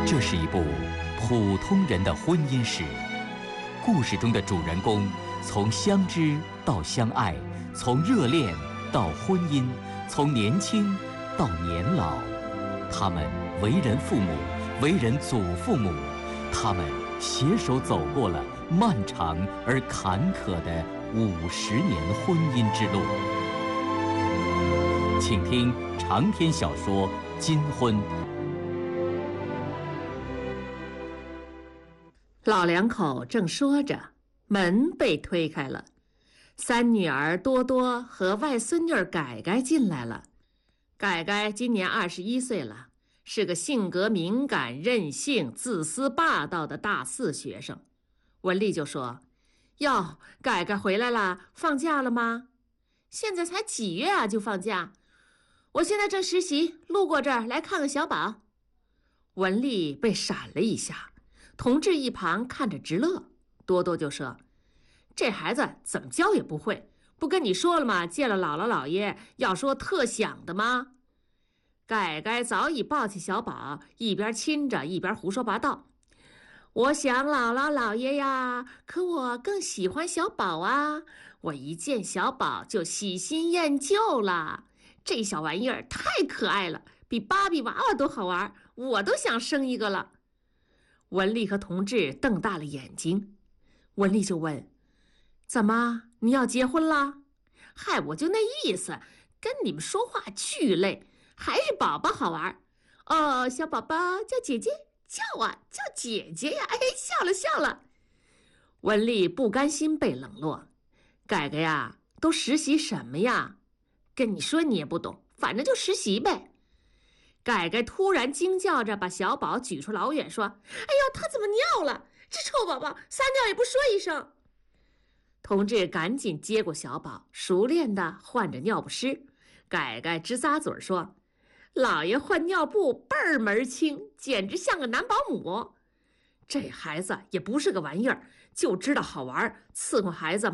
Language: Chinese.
这是一部普通人的婚姻史，故事中的主人公从相知到相爱，从热恋到婚姻，从年轻到年老，他们为人父母，为人祖父母，他们携手走过了漫长而坎坷的50年婚姻之路。请听长篇小说《金婚》。 老两口正说着，门被推开了，三女儿多多和外孙女改改进来了。改改今年21岁了，是个性格敏感、任性、自私霸道的大4学生。文丽就说：“哟，改改回来了，放假了吗？现在才几月啊，就放假？我现在正实习，路过这儿来看看小宝。”文丽被闪了一下，同志一旁看着直乐。多多就说：“这孩子怎么教也不会，不跟你说了吗？见了姥姥姥爷要说特想的吗？”改改早已抱起小宝，一边亲着一边胡说八道：“我想姥姥姥爷呀，可我更喜欢小宝啊！我一见小宝就喜新厌旧了，这小玩意儿太可爱了，比芭比娃娃都好玩，我都想生一个了。”文丽和同志瞪大了眼睛。文丽就问：“怎么，你要结婚了？”“嗨，我就那意思，跟你们说话巨累，还是宝宝好玩。哦，小宝宝叫姐姐，叫啊叫姐姐呀！哎，笑了笑了。”文丽不甘心被冷落：“改改呀，都实习什么呀？跟你说你也不懂，反正就实习呗。”改改突然惊叫着把小宝举出老远，说：“哎呦，他怎么尿了？这臭宝宝撒尿也不说一声。”同志赶紧接过小宝，熟练地换着尿不湿。改改直咂嘴说：“老爷换尿布倍儿门清，简直像个男保姆。这孩子也不是个玩意儿，就知道好玩，伺候孩子